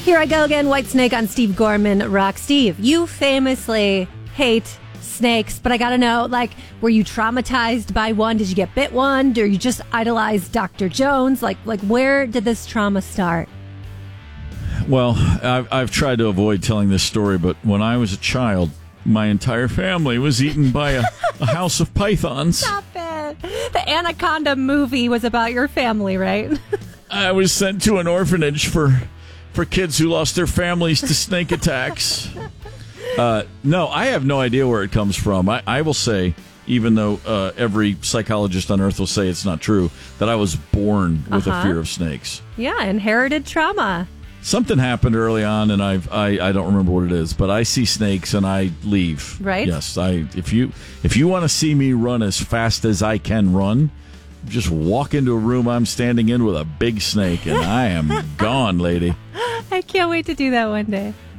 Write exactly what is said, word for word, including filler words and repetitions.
Here I go again, Whitesnake on Steve Gorman Rock. Steve, you famously hate snakes, but I gotta know, like, were you traumatized by one? Did you get bit one? Or you just idolize Doctor Jones? Like, like where did this trauma start? Well, I've, I've tried to avoid telling this story, but when I was a child, my entire family was eaten by a, a house of pythons. Stop it. The Anaconda movie was about your family, right? I was sent to an orphanage for for kids who lost their families to snake attacks. Uh, no, I have no idea where it comes from. I, I will say, even though uh, every psychologist on earth will say it's not true, that I was born with uh-huh. a fear of snakes. Yeah, inherited trauma. Something happened early on, and I've, I I don't remember what it is, but I see snakes and I leave. Right? Yes. I if you if you want to see me run as fast as I can run, just walk into a room I'm standing in with a big snake, and I am gone, lady. I can't wait to do that one day.